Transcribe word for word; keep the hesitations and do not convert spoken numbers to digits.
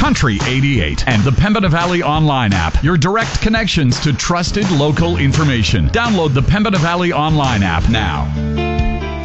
Country eighty-eight, and the Pembina Valley Online app, your direct connections to trusted local information. Download the Pembina Valley Online app now.